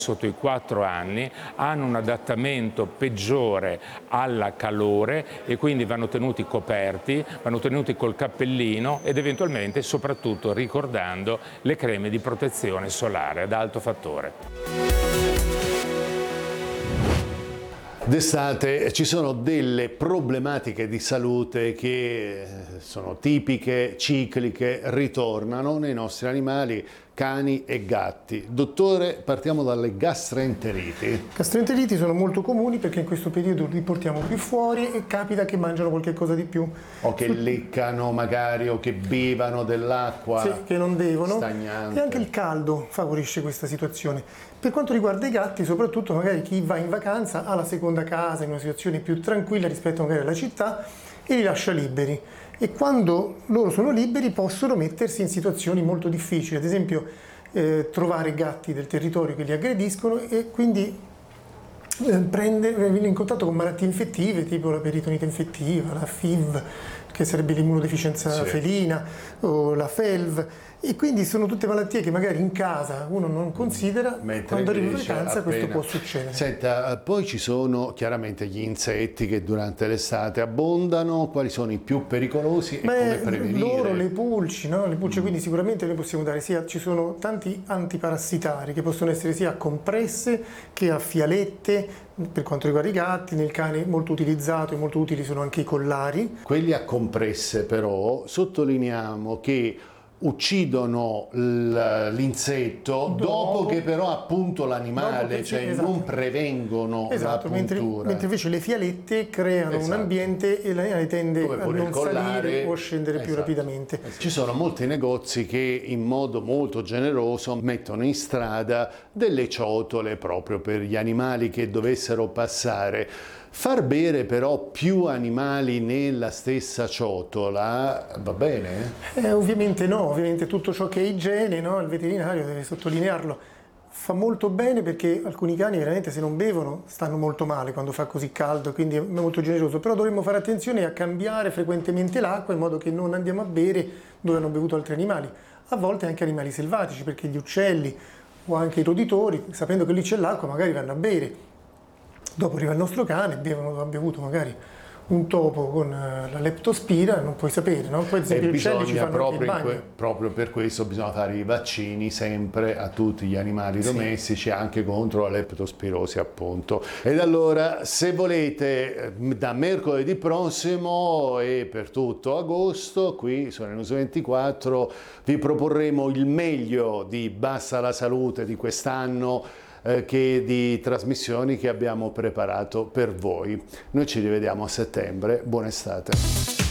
sotto i 4 anni hanno un adattamento peggiore al calore e quindi vanno tenuti coperti, vanno tenuti col cappellino ed eventualmente soprattutto ricordando le creme di protezione solare ad alto fattore. D'estate ci sono delle problematiche di salute che sono tipiche, cicliche, ritornano nei nostri animali, cani e gatti. Dottore, partiamo dalle gastroenteriti. Gastroenteriti sono molto comuni perché in questo periodo li portiamo più fuori e capita che mangiano qualche cosa di più. O che leccano magari o che bevano dell'acqua. Sì, che non devono. Stagnante. E anche il caldo favorisce questa situazione. Per quanto riguarda i gatti, soprattutto magari chi va in vacanza ha la seconda casa in una situazione più tranquilla rispetto magari alla città e li lascia liberi. E quando loro sono liberi possono mettersi in situazioni molto difficili, ad esempio trovare gatti del territorio che li aggrediscono e quindi venire in contatto con malattie infettive tipo la peritonite infettiva, la FIV, che sarebbe l'immunodeficienza felina, o la FeLV, e quindi sono tutte malattie che magari in casa uno non considera, quando arriva in vacanza questo può succedere. Senta, poi ci sono chiaramente gli insetti che durante l'estate abbondano, quali sono i più pericolosi e come prevenire? Loro, le pulci, no? Le pulci, quindi sicuramente noi possiamo dare ci sono tanti antiparassitari che possono essere sia a compresse che a fialette. Per quanto riguarda i gatti, nel cane molto utilizzato e molto utili sono anche i collari. Quelli a compresse però sottolineiamo che uccidono l'insetto dopo che però appunto l'animale, non prevengono la puntura. Mentre invece le fialette creano un ambiente e l'animale tende a non salire o a scendere più rapidamente. Ci sono molti negozi che in modo molto generoso mettono in strada delle ciotole proprio per gli animali che dovessero passare. Far bere però più animali nella stessa ciotola va bene? Ovviamente no, ovviamente tutto ciò che è igiene, no? Il veterinario deve sottolinearlo. Fa molto bene perché alcuni cani veramente se non bevono stanno molto male quando fa così caldo, quindi è molto generoso, però dovremmo fare attenzione a cambiare frequentemente l'acqua in modo che non andiamo a bere dove hanno bevuto altri animali, a volte anche animali selvatici, perché gli uccelli o anche i roditori, sapendo che lì c'è l'acqua, magari vanno a bere. Dopo arriva il nostro cane, ha bevuto magari un topo con la leptospira, non puoi sapere, no? Poi ad esempio gli uccelli ci fanno anche il bagno. Proprio per questo bisogna fare i vaccini sempre a tutti gli animali domestici, anche contro la leptospirosi appunto. Ed allora, se volete, da mercoledì prossimo e per tutto agosto, qui su News 24 vi proporremo il meglio di Basta la Salute di quest'anno, che di trasmissioni che abbiamo preparato per voi. Noi ci rivediamo a settembre, buona estate.